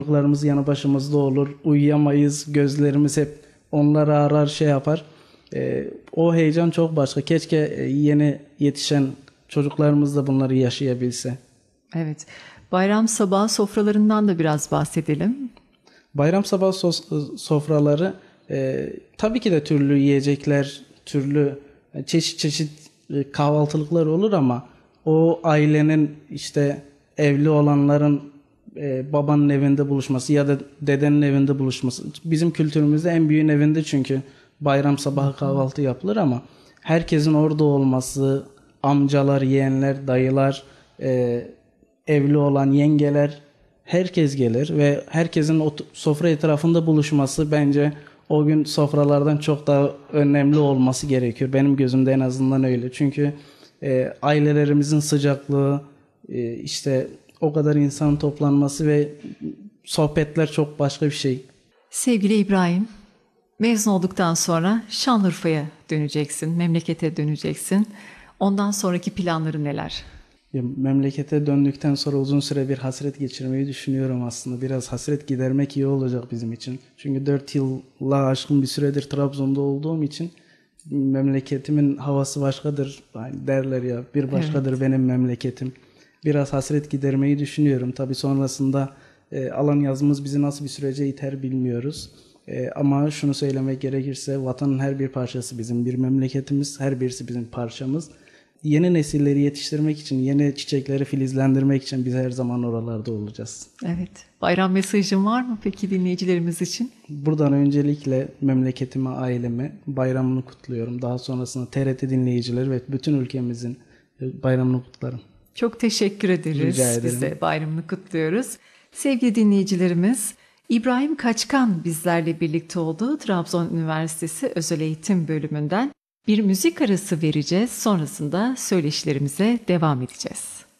Çocuklarımız yanı başımızda olur. Uyuyamayız. Gözlerimiz hep onları arar şey yapar. O heyecan çok başka. Keşke yeni yetişen çocuklarımız da bunları yaşayabilse. Evet. Bayram sabahı sofralarından da biraz bahsedelim. Bayram sabahı sofraları tabii ki de türlü yiyecekler, türlü çeşit çeşit kahvaltılıklar olur ama o ailenin işte evli olanların babanın evinde buluşması ya da dedenin evinde buluşması. Bizim kültürümüzde en büyüğün evinde çünkü bayram sabahı kahvaltı yapılır ama herkesin orada olması, amcalar, yeğenler, dayılar, evli olan yengeler herkes gelir ve herkesin o sofra etrafında buluşması bence o gün sofralardan çok daha önemli olması gerekiyor. Benim gözümde en azından öyle. Çünkü ailelerimizin sıcaklığı, işte o kadar insan toplanması ve sohbetler çok başka bir şey. Sevgili İbrahim, mezun olduktan sonra Şanlıurfa'ya döneceksin, memlekete döneceksin. Ondan sonraki planları neler? Memlekete döndükten sonra uzun süre bir hasret geçirmeyi düşünüyorum aslında. Biraz hasret gidermek iyi olacak bizim için. Çünkü 4 yılla aşkın bir süredir Trabzon'da olduğum için memleketimin havası başkadır. Yani derler ya, bir başkadır Evet. benim memleketim. Biraz hasret gidermeyi düşünüyorum. Tabii sonrasında alan yazımız bizi nasıl bir sürece iter bilmiyoruz. Ama şunu söylemek gerekirse vatanın her bir parçası bizim bir memleketimiz, her birisi bizim parçamız. Yeni nesilleri yetiştirmek için, yeni çiçekleri filizlendirmek için biz her zaman oralarda olacağız. Evet. Bayram mesajın var mı peki dinleyicilerimiz için? Buradan öncelikle memleketime, aileme bayramını kutluyorum. Daha sonrasında TRT dinleyicileri ve bütün ülkemizin bayramını kutlarım. Çok teşekkür ederiz. Rica ederim. Biz de bayramını kutluyoruz. Sevgili dinleyicilerimiz, İbrahim Kaçkan bizlerle birlikte olduğu Trabzon Üniversitesi Özel Eğitim Bölümünden bir müzik arası vereceğiz. Sonrasında söyleşilerimize devam edeceğiz.